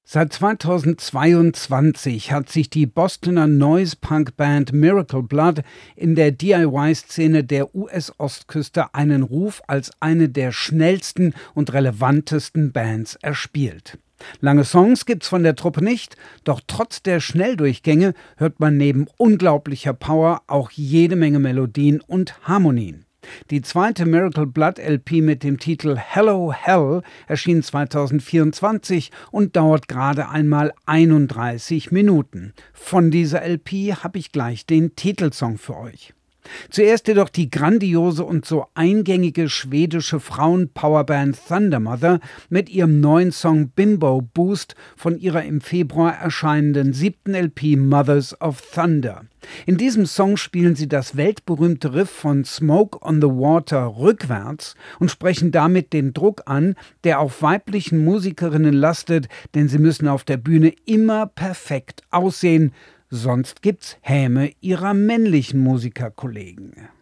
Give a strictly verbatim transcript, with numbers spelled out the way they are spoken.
Seit zweitausendzweiundzwanzig hat sich die Bostoner Noise-Punk-Band Miracle Blood in der D I Y-Szene der U S-Ostküste einen Ruf als eine der schnellsten und relevantesten Bands erspielt. Lange Songs gibt's von der Truppe nicht, doch trotz der Schnelldurchgänge hört man neben unglaublicher Power auch jede Menge Melodien und Harmonien. Die zweite Miracle Blood L P mit dem Titel Hello Hell erschien zweitausendvierundzwanzig und dauert gerade einmal einunddreißig Minuten. Von dieser L P habe ich gleich den Titelsong für euch. Zuerst jedoch die grandiose und so eingängige schwedische Frauen-Powerband Thundermother mit ihrem neuen Song Bimbo Boost von ihrer im Februar erscheinenden siebten L P Mothers of Thunder. In diesem Song spielen sie das weltberühmte Riff von Smoke on the Water rückwärts und sprechen damit den Druck an, der auf weiblichen Musikerinnen lastet, denn sie müssen auf der Bühne immer perfekt aussehen, sonst gibt's Häme ihrer männlichen Musikerkollegen.